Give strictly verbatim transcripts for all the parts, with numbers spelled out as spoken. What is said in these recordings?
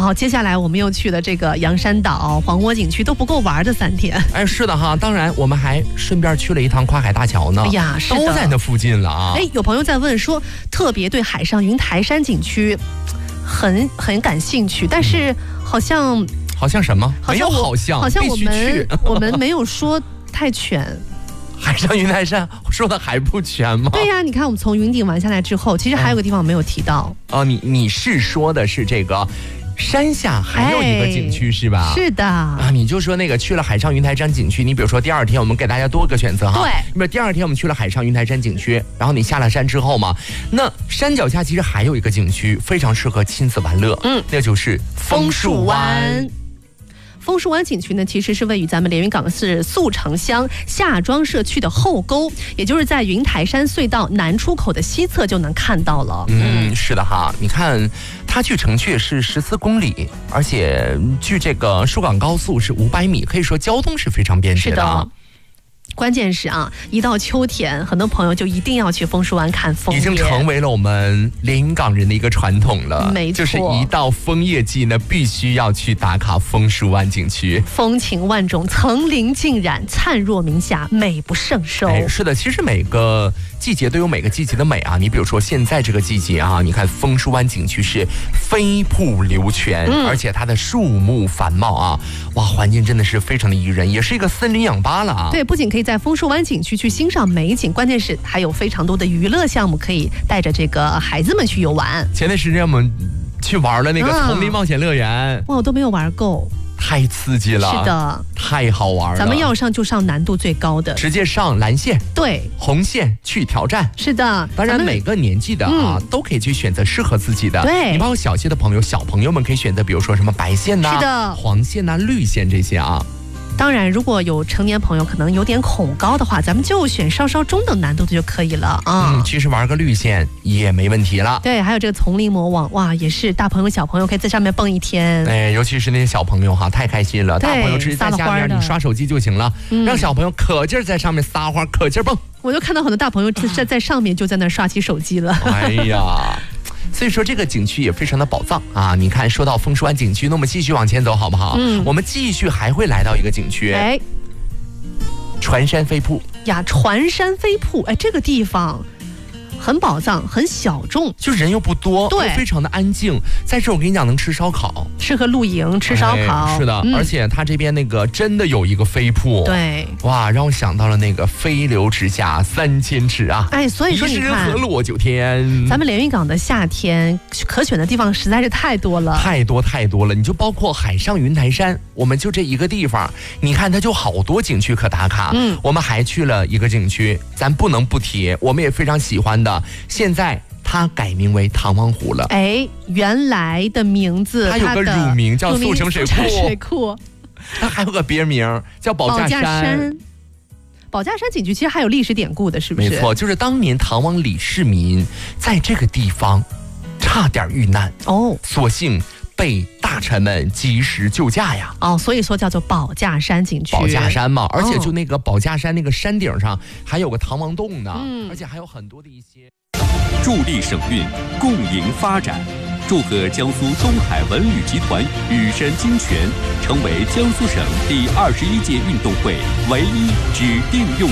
后接下来我们又去了这个洋山岛、黄窝景区，都不够玩的三天。 哎，是的哈，当然我们还顺便去了一趟跨海大桥呢。 哎呀，是的， 都在那附近了啊。 哎，有朋友在问说，特别对海上云台山景区很很感兴趣，但是好像好像什么？没有好像， 好像我们我们没有说太全。 海上云台山说的还不全吗？ 对呀、啊，你看我们从云顶玩下来之后，其实还有个地方没有提到。 哦，你你是说的是这个山下还有一个景区、哎、是吧？ 是的啊，你就说那个去了海上云台山景区，你比如说第二天我们给大家多个选择哈。 对， 比如第二天我们去了海上云台山景区，然后你下了山之后嘛，那山脚下其实还有一个景区非常适合亲子玩乐，嗯，那就是枫树湾。 枫树湾景区呢，其实是位于咱们连云港市速城乡夏庄社区的后沟，也就是在云台山隧道南出口的西侧就能看到了。 嗯，是的哈，你看它距城区是十四公里，而且距这个树港高速是五百米，可以说交通是非常便捷的啊。 是的，关键是啊，一到秋天，很多朋友就一定要去枫树湾看枫叶， 已经成为了我们连云港人的一个传统了。 没错， 就是一到枫叶季呢，必须要去打卡枫树湾景区。 风情万种，层林尽染，灿若明霞，美不胜收。 哎，是的，其实每个季节都有每个季节的美啊。你比如说现在这个季节啊，你看枫树湾景区是飞瀑流泉、嗯，而且它的树木繁茂啊，哇，环境真的是非常的宜人，也是一个森林氧吧了啊。 对，不仅可以在枫树湾景区去欣赏美景，关键是还有非常多的娱乐项目可以带着这个孩子们去游玩。 前段时间我们去玩了那个丛林冒险乐园、 嗯，哇，我都没有玩够。 太刺激了， 是的， 太好玩了。 咱们要上就上难度最高的， 直接上蓝线， 对， 红线去挑战。 是的， 当然每个年纪的啊、嗯、都可以去选择适合自己的。 对， 你包括小些的朋友，小朋友们可以选择，比如说什么白线呐、 是的， 黄线呐、绿线这些啊。 当然，如果有成年朋友可能有点恐高的话，咱们就选稍稍中等难度的就可以了啊。 嗯，其实玩个绿线也没问题了。 对，还有这个丛林魔网，哇，也是大朋友小朋友可以在上面蹦一天。 哎，尤其是那些小朋友哈，太开心了。大朋友直接在下面你刷手机就行了，嗯、让小朋友可劲儿在上面撒欢，可劲儿蹦。 我就看到很多大朋友在在上面就在那刷起手机了。 哎呀。所以说这个景区也非常的宝藏啊！你看，说到枫树湾景区，那我们继续往前走好不好？嗯，我们继续还会来到一个景区，哎，船山飞瀑呀，船山飞瀑，哎，这个地方很宝藏，很小众， 就人又不多， 对， 非常的安静。在这我跟你讲，能吃烧烤， 适合露营吃烧烤、 哎。是的、嗯，而且它这边那个真的有一个飞瀑， 对， 哇，让我想到了那个飞流直下三千尺啊！ 哎，所以说你看， 一日何落九天。 咱们连云港的夏天可选的地方实在是太多了， 太多太多了。你就包括海上云台山，我们就这一个地方，你看它就好多景区可打卡。嗯，我们还去了一个景区，咱不能不提，我们也非常喜欢的。现在它改名为唐王湖了。 哎，原来的名字它有个乳名叫速成水库， 水库， 它还有个别名叫保驾山。 保驾山景区其实还有历史典故的，是不是？ 没错，就是当年唐王李世民在这个地方差点遇难哦，所幸被大臣们及时救驾呀！ 哦，所以说叫做保驾山景区。 保驾山嘛，而且就那个保驾山那个山顶上还有个唐王洞呢，嗯，而且还有很多的一些。 助力省运，共赢发展。祝贺江苏东海文旅集团羽山金泉成为江苏省第二十一届运动会唯一指定用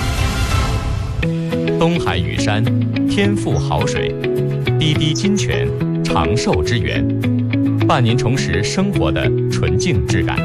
水。东海羽山，天赋好水，滴滴金泉，长寿之源，伴您重拾生活的纯净质感。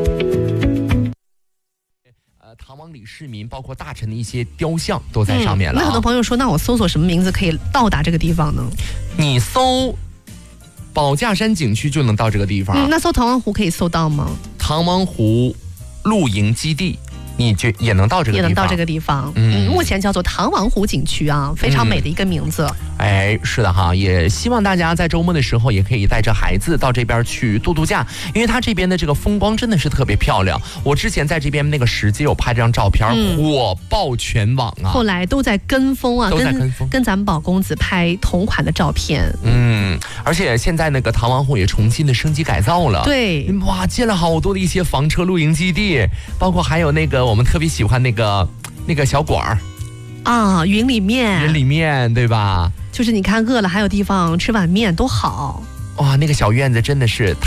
唐王李世民包括大臣的一些雕像都在上面了、啊嗯。 那很多朋友说，那我搜索什么名字可以到达这个地方呢？ 你搜保驾山景区就能到这个地方。 嗯、那搜唐王湖可以搜到吗？ 唐王湖露营基地。你就也能到这个地方， 也能到这个地方。嗯，目前叫做唐王湖景区啊，非常美的一个名字。 嗯、哎，是的哈，也希望大家在周末的时候也可以带着孩子到这边去度度假，因为它这边的这个风光真的是特别漂亮。我之前在这边那个时机有拍这张照片，嗯、火爆全网啊。 后来都在跟风啊， 都在跟风， 跟咱们宝公子拍同款的照片。 嗯，而且现在那个唐王湖也重新的升级改造了。 对， 哇，建了好多的一些房车露营基地，包括还有那个。我们特别喜欢那个那个小馆儿啊，云里面， 云里面，对吧？ 就是你看饿了还有地方吃碗面，多好。 哇，那个小院子真的是。